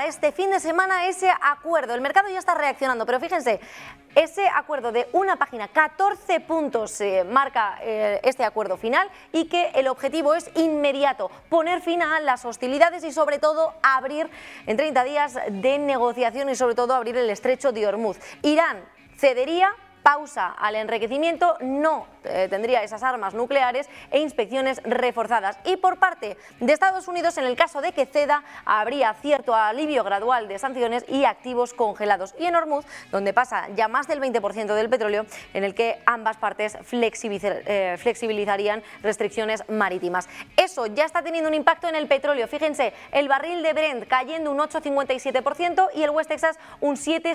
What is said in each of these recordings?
este fin de semana ese acuerdo. El mercado ya está reaccionando, pero fíjense, ese acuerdo de una página, 14 puntos marca este acuerdo final, y que el objetivo es inmediato, poner fin a las hostilidades y sobre todo abrir en 30 días de negociación y sobre todo abrir el estrecho de Hormuz. Irán cedería, pausa al enriquecimiento, no tendría esas armas nucleares e inspecciones reforzadas. Y por parte de Estados Unidos, en el caso de que ceda, habría cierto alivio gradual de sanciones y activos congelados. Y en Hormuz, donde pasa ya más del 20% del petróleo, en el que ambas partes flexibilizarían restricciones marítimas. Eso ya está teniendo un impacto en el petróleo. Fíjense, el barril de Brent cayendo un 8,57% y el West Texas un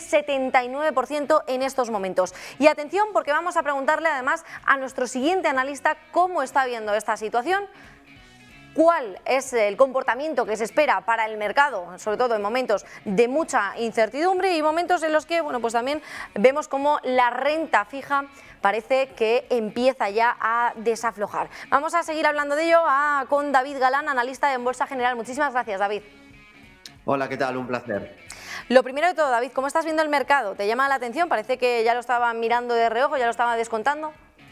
7,79% en estos momentos. Y atención, porque vamos a preguntarle además a nuestro siguiente analista cómo está viendo esta situación, cuál es el comportamiento que se espera para el mercado, sobre todo en momentos de mucha incertidumbre y momentos en los que, bueno, pues también vemos como la renta fija parece que empieza ya a desaflojar. Vamos a seguir hablando de ello con David Galán, analista en Bolsa General. Muchísimas gracias, David. Hola, ¿qué tal? Un placer. Lo primero de todo, David, ¿cómo estás viendo el mercado? ¿Te llama la atención? Parece que ya lo estaba mirando de reojo, ya lo estaba descontando.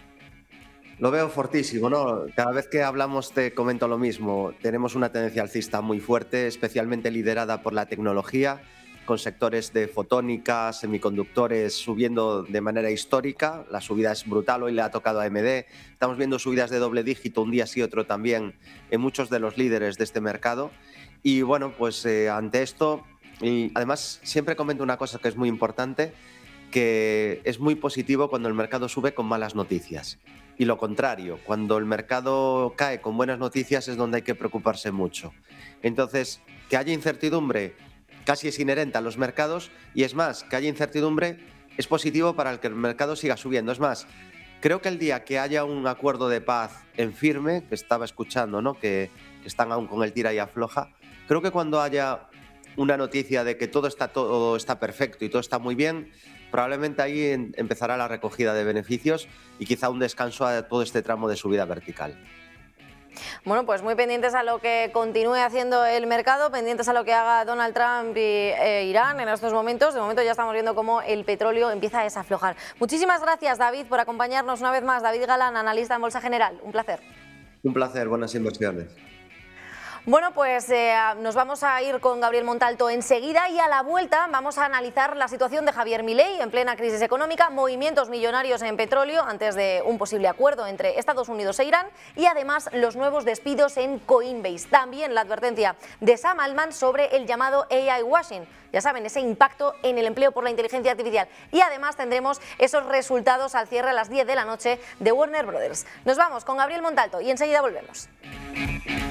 Lo veo fortísimo, ¿no? Cada vez que hablamos te comento lo mismo. Tenemos una tendencia alcista muy fuerte, especialmente liderada por la tecnología, con sectores de fotónica, semiconductores subiendo de manera histórica. La subida es brutal, hoy le ha tocado a AMD. Estamos viendo subidas de doble dígito, un día sí, otro también, en muchos de los líderes de este mercado. Y bueno, pues ante esto, y además siempre comento una cosa que es muy importante, que es muy positivo cuando el mercado sube con malas noticias. Y lo contrario, cuando el mercado cae con buenas noticias es donde hay que preocuparse mucho. Entonces, que haya incertidumbre casi es inherente a los mercados, y es más, que haya incertidumbre es positivo para que el mercado siga subiendo. Es más, creo que el día que haya un acuerdo de paz en firme, que estaba escuchando, ¿no?, que están aún con el tira y afloja, creo que cuando haya una noticia de que todo está perfecto y todo está muy bien, probablemente ahí empezará la recogida de beneficios y quizá un descanso a todo este tramo de subida vertical. Bueno, pues muy pendientes a lo que continúe haciendo el mercado, pendientes a lo que haga Donald Trump y Irán en estos momentos. De momento ya estamos viendo cómo el petróleo empieza a desaflojar. Muchísimas gracias, David, por acompañarnos una vez más. David Galán, analista en Bolsa General. Un placer. Un placer, buenas inversiones. Bueno, pues nos vamos a ir con Gabriel Montalto enseguida y a la vuelta vamos a analizar la situación de Javier Milei en plena crisis económica, movimientos millonarios en petróleo antes de un posible acuerdo entre Estados Unidos e Irán y además los nuevos despidos en Coinbase. También la advertencia de Sam Altman sobre el llamado AI washing. Ya saben, ese impacto en el empleo por la inteligencia artificial. Y además tendremos esos resultados al cierre a las 10 de la noche de Warner Brothers. Nos vamos con Gabriel Montalto y enseguida volvemos.